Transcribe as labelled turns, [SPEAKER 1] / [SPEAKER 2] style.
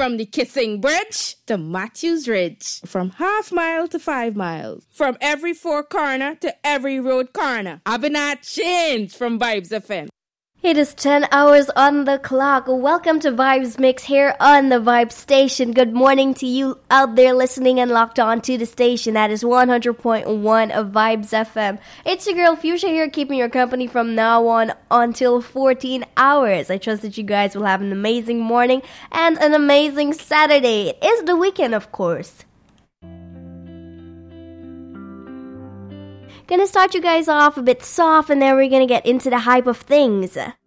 [SPEAKER 1] From the Kissing Bridge to Matthews Ridge. From half mile to 5 miles. From every four corner to every road corner. I've been not changed from Vibes FM.
[SPEAKER 2] It is 10 hours on the clock. Welcome to Vibes Mix here on the Vibe Station. Good morning to you out there listening and locked on to the station. That is 100.1 of Vibes FM. It's your girl Fuchsia here, keeping your company from now on until 14 hours. I trust that you guys will have an amazing morning and an amazing Saturday. It is the weekend, of course. Gonna start you guys off a bit soft, and then we're gonna get into the hype of things.